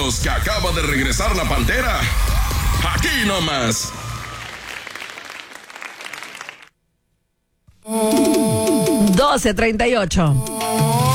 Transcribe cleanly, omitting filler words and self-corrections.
minutos que acaba de regresar la Pantera. Aquí nomás. $12.38.